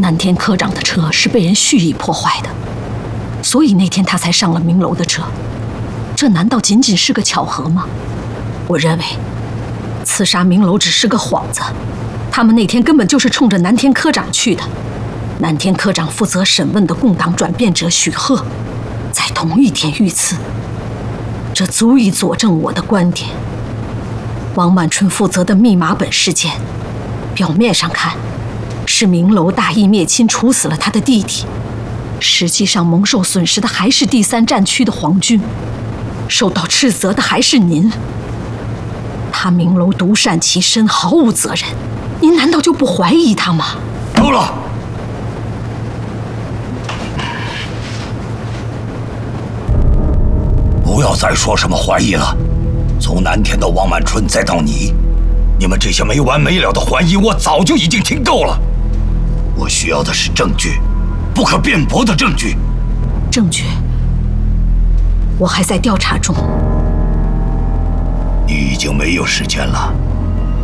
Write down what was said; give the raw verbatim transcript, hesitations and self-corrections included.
南天科长的车是被人蓄意破坏的，所以那天他才上了明楼的车。这难道仅仅是个巧合吗？我认为，刺杀明楼只是个幌子，他们那天根本就是冲着南天科长去的。南天科长负责审问的共党转变者许鹤，在同一天遇刺，这足以佐证我的观点。王满春负责的密码本事件，表面上看是明楼大义灭亲，处死了他的弟弟，实际上蒙受损失的还是第三战区的皇军，受到斥责的还是您。他明楼独善其身，毫无责任，您难道就不怀疑他吗？ 够了！不要再说什么怀疑了。从南天到王满春，再到你，你们这些没完没了的怀疑，我早就已经听够了。我需要的是证据，不可辩驳的证据。 证据？我还在调查中。 你已经没有时间了。